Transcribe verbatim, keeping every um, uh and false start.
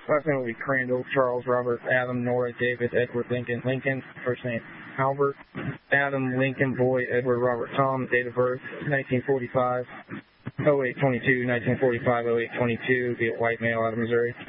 Last name will be Crandall, Charles, Robert, Adam, Nora, David, Edward, Lincoln, Lincoln. First name Albert, Adam, Lincoln, Boy, Edward, Robert, Tom. Date of birth nineteen forty-five, oh eight twenty-two, nineteen forty-five, oh eight twenty-two. Be a white male out of Missouri.